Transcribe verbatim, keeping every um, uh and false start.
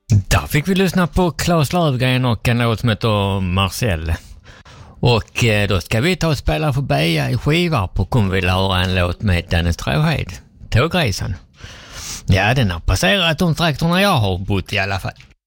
Där fick vi lyssna på Claes Löfgren och en låt som heter Marcel. Och eh, då ska vi ta och spela för Beja i Skivarp och kommer vi höra en låt med Dennis Tråhed, Tågresan. Ja, den har passerat de traktorna jag har bott i alla fall.